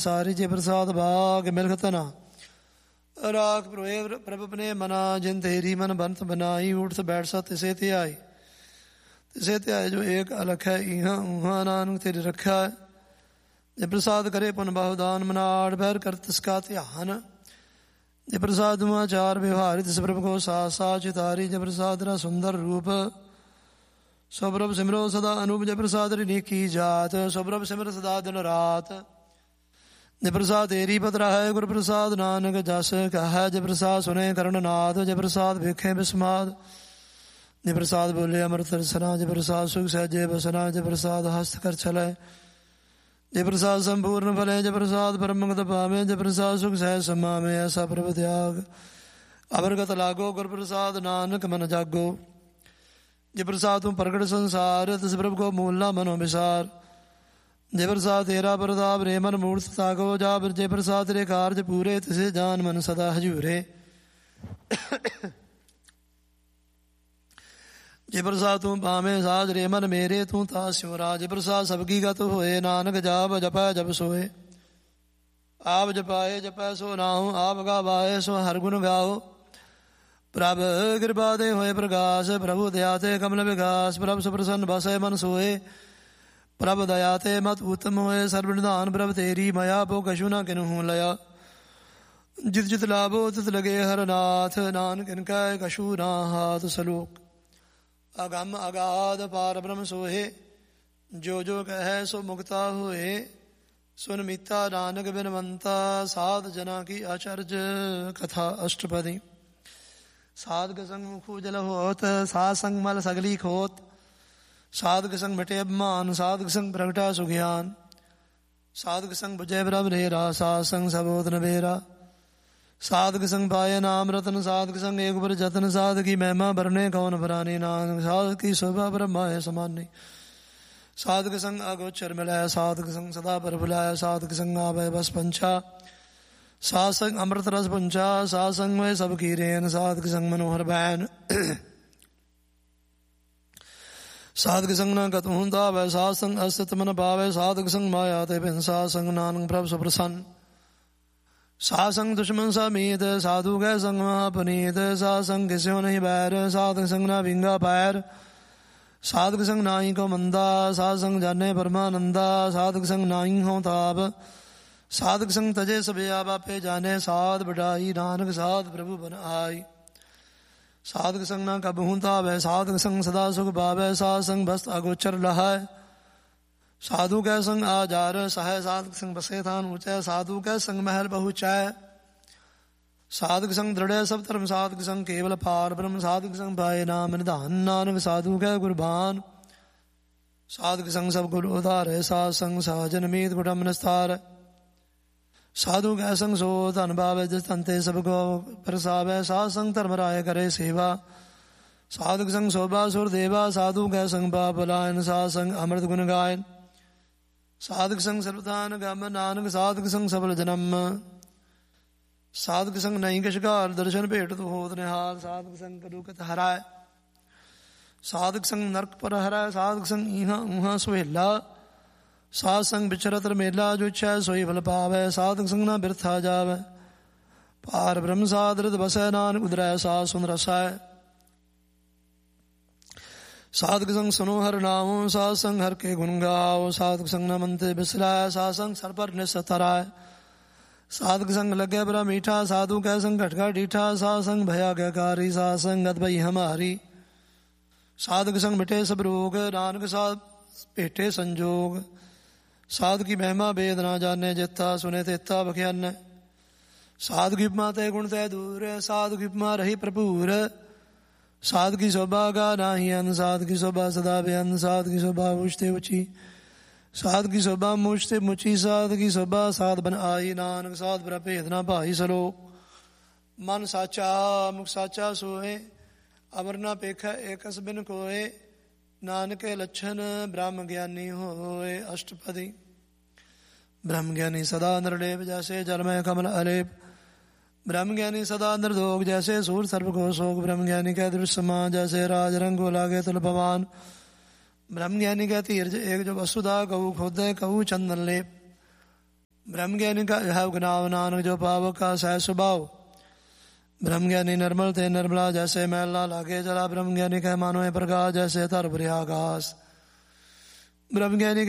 सारी जे प्रसाद भाग मिलखत ना राख प्रोए प्रभ अपने मना जिन तेरी मन बनत बनाई उठत बैठ सा तिसे त्याई तिसे त्याई जो एक अलख है इहा उहा नानक तेरी रखा है जे प्रसाद करे पुन बहुदान मनाड़ बैर कर तिसका ध्यान जे प्रसाद आचार व्यवहार तिस प्रभ को सा सा चितारी जे प्रसाद रा सुंदर रूप सो प्रभ सिमरो सदा अनूप जे प्रसाद री नेकी जात सो प्रभ सिमर सदा दिन रात जे प्रसाद तेरी पतरा है गुर प्रसाद नानक जस कह जे प्रसाद सुने करण नाथ जे प्रसाद भिखे बिस्माद जे प्रसाद बोले अमृत रसना जे प्रसाद सुख सहजे बसना जे प्रसाद हस्त कर चले जे प्रसाद संपूर्ण फले जे प्रसाद परमगत पावे जे प्रसाद सुख सहज समावे ऐसा प्रभ त्याग अबरगत लागो गुर प्रसाद नानक मन जागो जे प्रसाद तुम प्रगट संसार तिस प्रभ को मूला मनो विसार जे प्रसाद तेरा प्रताप रे मन मूर्त ताको जा जे प्रसाद तेरे कारज पूरे तिसे जान मन सदा हजूरे जे प्रसाद तू पावे साज रे मन मेरे तू ता स्योरा जे प्रसाद सबकी गत होए नानक जाप जपै जप सोए आप जपाए जपै सो नाहु आप गावाए सो हर गुण गाओ प्रभ कृपा दे होए प्रकाश प्रभु दया ते कमल विकास प्रभ सुप्रसन्न बसै मन सोए प्रभ दया ते मत उत्तम होए सर्वनिधान प्रभ तेरी मया पो कछु न किन्हू लया जित जित लाभो तित लगे हर नाथ नानक इनका कछु ना हाथ सलोक अगम अगाध पार ब्रह्म सोहे जो जो कहे सो मुक्ता होए सुन मीता नानक बिनवंता साध जना की आचर्य कथा अष्टपदी साधक संग मुखु जल होत साध संग मल सगली खोत साधक संग मिटे अभिमान साधक संग प्रगटा सुज्ञान साधक संग बुझे ब्रह्म रेरा साध संग सबोत नबेरा साधक संग पाए नाम रतन साधक संग एक पर जतन साध की महिमा भरने कौन भराने नानक साध की शोभा ब्रह्मा है समान्य साधक संग अगोचर मिलाया साधक संग सदा पर बुलाया साधक संग आवे बस पंचा साध संग अमृत रस पंचा साध संग में सब की रेन साधक संग मनोहर बैन साधक संग न गत हूंदा वै साध संग अस्तित्व मन पावे साधक संग माया ते बिन साध संग नानक प्रभ सुप्रसन्न साध संग दुश्मन समीत साधु गै संग महापनीत साध संग किस्यो नहीं बैर साधक संग ना विंगा पैर साधक संग नाई को मंदा साध संग जाने परमानंदा साधक संग नाई हो ताप साधक संग तजे सब बापे जाने साध बढ़ाई नानक साध प्रभु बन आई साधक संग न कबहू तावै साधक संग सदा सुख पावै साध संग बस्त अगोचर लहाय साधु कै संग आजार सहाय साधक संग बसे थान ऊंचे साधु कै संग महल बहुचाय साधक संग दृढ़ सब धर्म साधक संग केवल पार ब्रह्म साधक संग पाए नाम निधान नानक साधु कै कुर्बान साधक संग सब गुरु उधार साध संग सहजन मीत कुटुंब निस्तार साधु कै संग सो धन भावे जिस तंते सबको प्रसावे साध संग धर्म राय करे सेवा साधक संग शोभा सुर देवा साधु कै संग पाप लायन साध संग अमृत गुण गायन साधक संग सर्वदान गम नानक साधक संग सबल जन्म साधक संग नहीं कशकार दर्शन भेट तो होत निहाल साधक संग कदुकत हराय साधक संग नरक पर हराय साधक संग इहा उहा सुहेला साध संग बिचरत मेला जो इच्छा सोई फल पावै साधक संग न बिरथा जावै पार ब्रह्म साधरत बसै नानक उदरय साध सुन रसाय साधक संग सुनो हर नामो साध संग हर के गुण गाओ साधक संग न मनते बिसराय साध संग सर पर निसतराय साधक संग लगे बरा मीठा साधु कै संग घटका डीठा साध संग भया गयकारी साध संग गत भई हमारी साधक संग मिटे सब रोग नानक साध भेटे संजोग साध की महिमा वेद ना जाने जिता सुने तेता बख्यान साध की उपमा तय गुण तय दूर साध की उपमा रही प्रभुर साध की शोभा का नाही अन साध की शोभा सदा बेअन साध की शोभा उचते उची साध की शोभा मुचते मुची साध की शोभा साध बन आई नानक साध पर भेद ना भाई सलो मन साचा मुख साचा सोए अमर ना पेखा एकस बिन कोए नानक लक्षण ब्रह्म ज्ञानी होए अष्टपदी ब्रह्म ज्ञानी सदा निर्लेप जैसे जलमय कमल अलेप ब्रह्म ज्ञानी सदा निर्दोग जैसे सूर सर्व को शोक ब्रह्म ज्ञानी का दृश्यमा जैसे राज रंग को लागे तुल पवान ब्रह्म ज्ञानी का तीर्थ एक जो वसुधा कहू खुद कहू चंदन लेप ब्रह्म ज्ञानी का यह गुनाह नानक जो पावक का सह स्वभाव। ब्रह्म ज्ञानी निर्मल थे निर्मला जैसे मैला लागे जला। ब्रह्म ज्ञानी कह मानो है प्रकाश जैसे तर भरे आकाश। ब्रह्म ज्ञानी